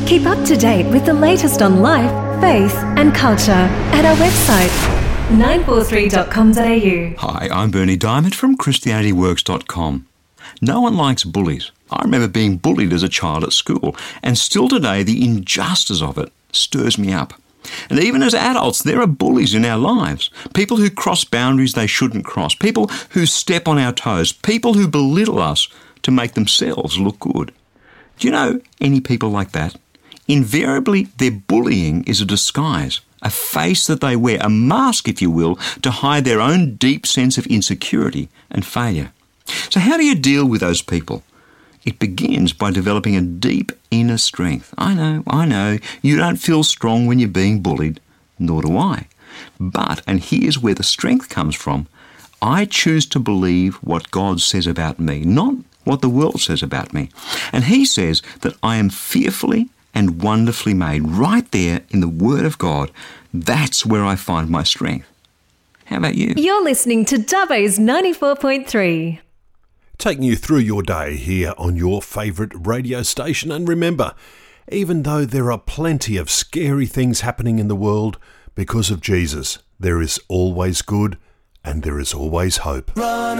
Keep up to date with the latest on life, faith and culture at our website 943.com.au. Hi, I'm Bernie Diamond from ChristianityWorks.com. No one likes bullies. I remember being bullied as a child at school, and still today the injustice of it stirs me up. And even as adults, there are bullies in our lives. People who cross boundaries they shouldn't cross. People who step on our toes. People who belittle us to make themselves look good. Do you know any people like that? Invariably, their bullying is a disguise, a face that they wear, a mask, if you will, to hide their own deep sense of insecurity and failure. So how do you deal with those people? It begins by developing a deep inner strength. I know, you don't feel strong when you're being bullied, nor do I. But, and here's where the strength comes from, I choose to believe what God says about me, not what the world says about me. And He says that I am fearfully and wonderfully made, right there in the Word of God. That's where I find my strength. How about you? You're listening to Dubbo's 94.3. Taking you through your day here on your favourite radio station. And remember, even though there are plenty of scary things happening in the world, because of Jesus, there is always good and there is always hope.